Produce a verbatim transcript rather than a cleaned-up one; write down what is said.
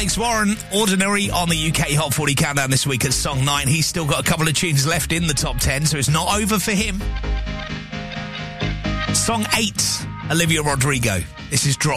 Alex Warren, Ordinary, on the U K Hot forty Countdown this week at song nine. He's still got a couple of tunes left in the top ten, so it's not over for him. Song eight, Olivia Rodrigo. This is Drop.